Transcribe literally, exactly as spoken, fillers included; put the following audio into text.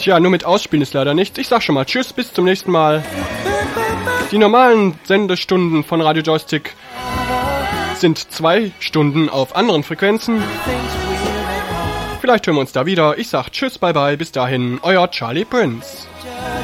Tja, nur mit Ausspielen ist leider nichts. Ich sag schon mal tschüss, bis zum nächsten Mal. Die normalen Sendestunden von Radio Joystick sind zwei Stunden auf anderen Frequenzen. Vielleicht hören wir uns da wieder. Ich sag tschüss, bye bye, bis dahin, euer Charlie Prince.